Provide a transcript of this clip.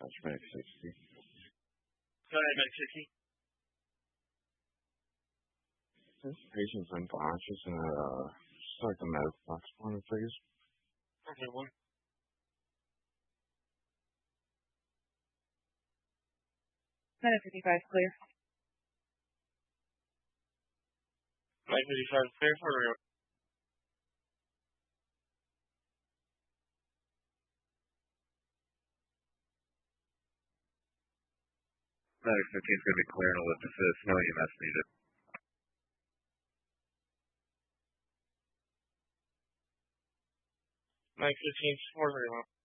dispatch Medic 60. Go ahead, Medic 60. Patient's unconscious and start the medical box for me, please. Okay, one. Medic 55 clear. Medic 55 clear for real. Medic 15 is going to be clear and lift assist. No EMS needed. Medic 15 for real.